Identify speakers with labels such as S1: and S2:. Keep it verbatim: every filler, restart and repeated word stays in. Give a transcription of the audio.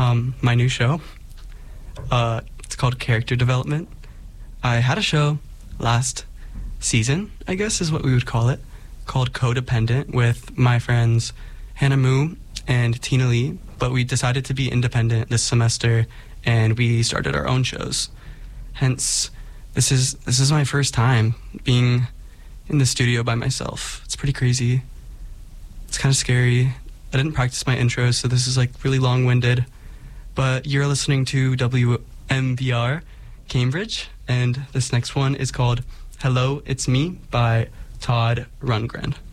S1: um, my new show. Uh, it's called Character Development. I had a show last season, I guess is what we would call it, called Codependent with my friends Hannah Moo and Tina Lee, but we decided to be independent this semester and we started our own shows. Hence, this is this is my first time being in the studio by myself. It's pretty crazy. It's kind of scary. I didn't practice my intro, so this is like really long-winded. But you're listening to W M V R Cambridge, and this next one is called Hello, It's Me by Todd Rundgren.